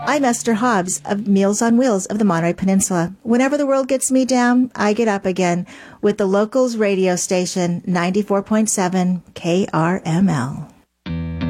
I'm Esther Hobbs of Meals on Wheels of the Monterey Peninsula. Whenever the world gets me down, I get up again with the locals radio station 94.7 KRML.